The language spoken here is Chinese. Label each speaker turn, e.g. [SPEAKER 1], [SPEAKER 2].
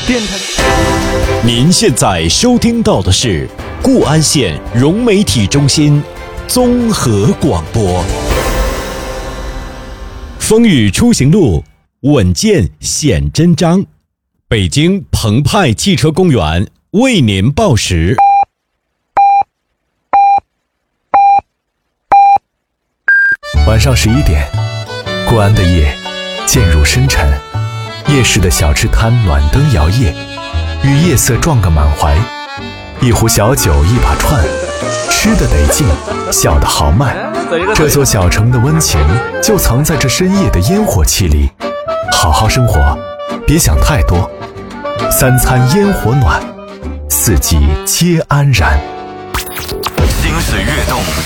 [SPEAKER 1] 电台。
[SPEAKER 2] 您现在收听到的是固安县融媒体中心综合广播。风雨出行路，稳健显真章。北京澎湃汽车公园为您报时。
[SPEAKER 3] 晚上11点，固安的夜渐入深沉，夜市的小吃摊暖灯摇曳，与夜色撞个满怀。一壶小酒一把串，吃得得劲，笑得豪迈。这座小城的温情就藏在这深夜的烟火气里。好好生活，别想太多。三餐烟火暖，四季皆安然。
[SPEAKER 4] 心水跃动，